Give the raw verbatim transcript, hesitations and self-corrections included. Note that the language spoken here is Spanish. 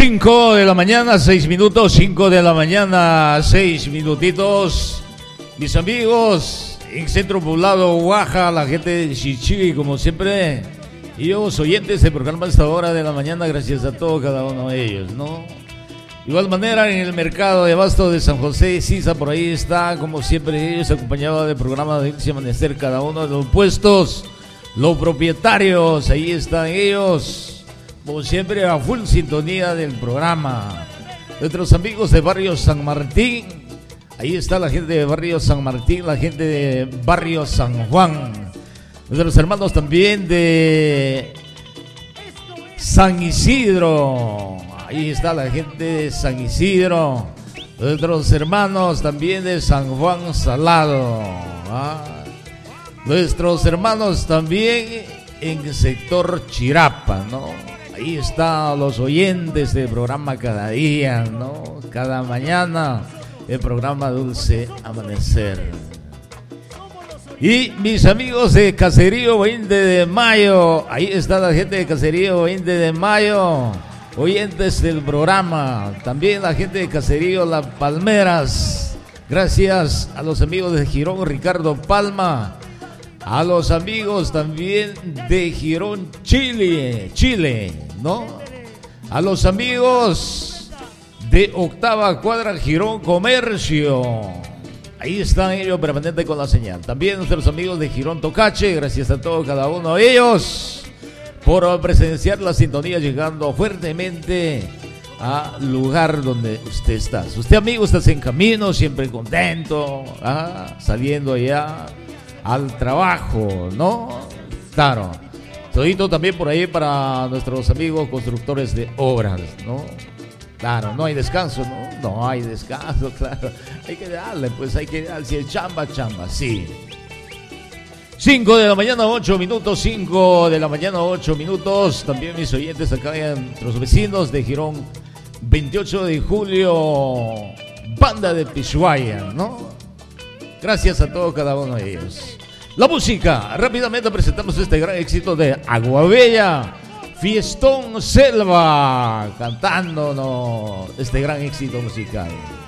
cinco de la mañana, seis minutos, cinco de la mañana, seis minutitos. Mis amigos, en Centro Poblado, Oaxaca, la gente de Chichi, como siempre, y los oyentes del programa a esta hora de la mañana, gracias a todos, cada uno de ellos, ¿no? Igual manera, en el mercado de abasto de San José, Sisa, por ahí está, como siempre, ellos acompañados del programa de Inicio Amanecer, cada uno de los puestos, los propietarios, ahí están ellos. Como siempre, a full sintonía del programa. Nuestros amigos de Barrio San Martín, ahí está la gente de Barrio San Martín, la gente de Barrio San Juan. Nuestros hermanos también de San Isidro, ahí está la gente de San Isidro. Nuestros hermanos también de San Juan Salado. ¿Ah? Nuestros hermanos también en el sector Chirapa, ¿no? Ahí están los oyentes del programa cada día, ¿no? Cada mañana, el programa Dulce Amanecer. Y mis amigos de Caserío veinte de Mayo, ahí está la gente de Caserío veinte de Mayo, oyentes del programa. También la gente de Caserío Las Palmeras. Gracias a los amigos de Girón Ricardo Palma. A los amigos también de Girón, Chile, Chile, ¿no? A los amigos de Octava Cuadra, Girón Comercio. Ahí están ellos permanentes con la señal. También nuestros amigos de Girón Tocache, gracias a todos, cada uno de ellos, por presenciar la sintonía, llegando fuertemente al lugar donde usted está. Usted, amigo, está en camino, siempre contento, ¿ah? Saliendo allá al trabajo, ¿no? Claro. Todito también por ahí para nuestros amigos constructores de obras, ¿no? Claro, no hay descanso, ¿no? No hay descanso, claro. Hay que darle, pues hay que darle. Si es chamba, chamba, sí. cinco de la mañana, ocho minutos, cinco de la mañana, ocho minutos. También mis oyentes acá, nuestros vecinos de Girón, veintiocho de julio, banda de Pishuaya, ¿no? Gracias a todos, cada uno de ellos. La música, rápidamente presentamos este gran éxito de Aguabella, Fiestón Selva, cantándonos este gran éxito musical.